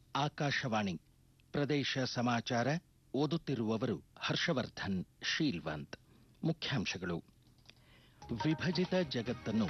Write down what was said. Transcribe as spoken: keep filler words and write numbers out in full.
ಆಕಾಶವಾಣಿ ಪ್ರದೇಶ ಸಮಾಚಾರ ಓದುತ್ತಿರುವವರು ಹರ್ಷವರ್ಧನ್ ಶೀಲ್ವಂತ್. ಮುಖ್ಯಾಂಶಗಳು: ವಿಭಜಿತ ಜಗತ್ತನ್ನು